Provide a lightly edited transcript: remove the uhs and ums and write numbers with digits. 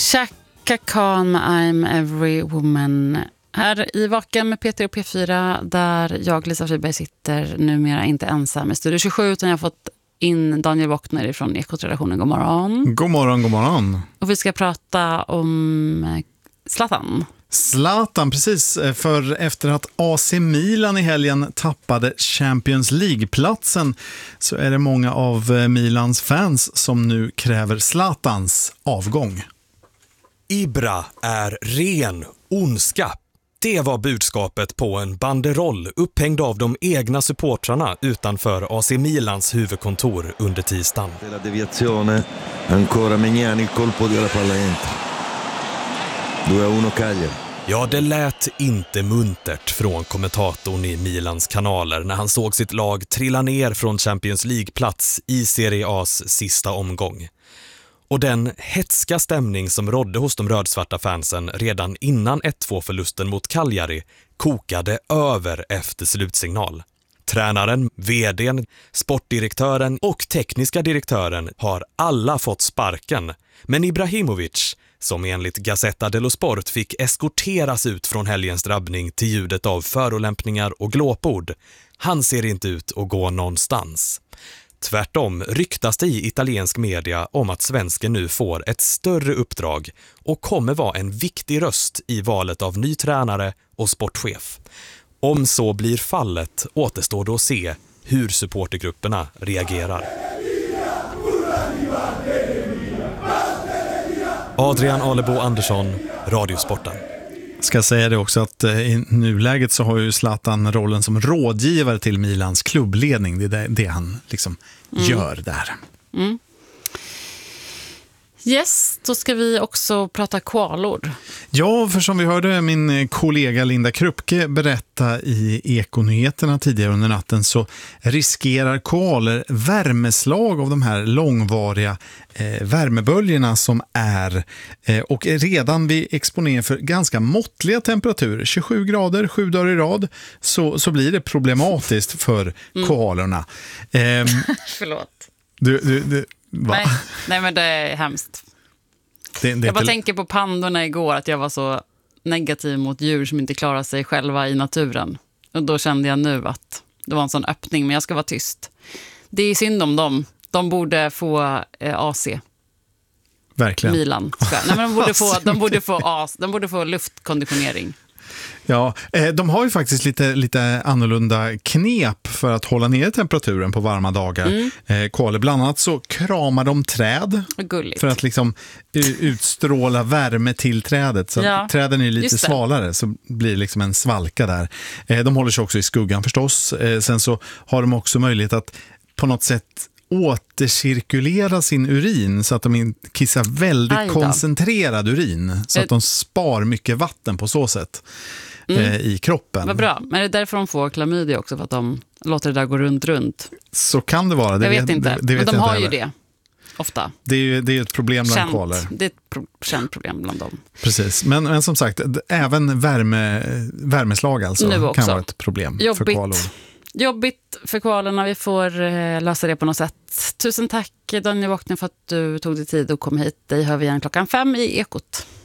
Chaka Khan med I'm Every Woman. Här i Vaken med Peter och P4 där jag, Lisa Friberg, sitter numera inte ensam i Studio 27 utan jag har fått in Daniel Wockner från Ekot-redaktionen. God morgon. God morgon, god morgon. Och vi ska prata om Zlatan, precis. För efter att AC Milan i helgen tappade Champions League-platsen så är det många av Milans fans som nu kräver Zlatans avgång. Ibra är ren ondska. Det var budskapet på en banderoll upphängd av de egna supportrarna utanför AC Milans huvudkontor under tisdagen. La deviazione, ancora Magnani, il colpo di la palla entra. 2-1 Cagliari. Ja, det lät inte muntert från kommentatorn i Milans kanaler när han såg sitt lag trilla ner från Champions League-plats i Serie A's sista omgång. Och den hetska stämning som rådde hos de rödsvarta fansen redan innan 1-2-förlusten mot Cagliari kokade över efter slutsignal. Tränaren, vdn, sportdirektören och tekniska direktören har alla fått sparken. Men Ibrahimovic, som enligt Gazzetta dello Sport fick eskorteras ut från helgens drabbning till ljudet av förolämpningar och glåpord, han ser inte ut att gå någonstans. Tvärtom ryktas det i italiensk media om att svensken nu får ett större uppdrag och kommer vara en viktig röst i valet av ny tränare och sportchef. Om så blir fallet återstår då att se hur supportergrupperna reagerar. Adrian Alebo Andersson, Radiosporten. Ska säga det också att i nuläget så har ju Zlatan rollen som rådgivare till Milans klubbledning. Det är det han liksom gör där. Mm. Yes, då ska vi också prata kvalord. Ja, för som vi hörde min kollega Linda Krupke berätta i Ekonyheterna tidigare under natten så riskerar kvaler värmeslag av de här långvariga värmeböljorna som är och redan vid exponering för ganska måttliga temperaturer, 27 grader, 7 dagar i rad, så blir det problematiskt för koalerna. Förlåt. Nej, men det är hemskt. Jag bara tänker på pandorna igår, att jag var så negativ mot djur som inte klarar sig själva i naturen. Och då kände jag nu att det var en sån öppning, men jag ska vara tyst. Det är synd om dem. De borde få AC. Verkligen. Milan. Nej, men de borde få luftkonditionering. Ja, de har ju faktiskt lite annorlunda knep för att hålla ner temperaturen på varma dagar. Koaler, bland annat så kramar de träd för att liksom utstråla värme till trädet. Så att träden är lite svalare så blir det liksom en svalka där. De håller sig också i skuggan förstås. Sen så har de också möjlighet att på något sätt återcirkulera sin urin så att de kissar väldigt koncentrerad urin så att de spar mycket vatten på så sätt i kroppen. Vad bra, men är det därför de får klamydia också, för att de låter det där gå runt? Så kan det vara. Jag vet inte, men de har ju det ofta. Det är ett problem bland koaler. Det är ett känt problem bland dem. Precis, men som sagt, även värmeslag alltså kan vara ett problem för koalor. Jobbigt för kvalerna, vi får lösa det på något sätt. Tusen tack Daniel Wockner för att du tog dig tid och kom hit. Dig hör vi igen 5:00 i Ekot.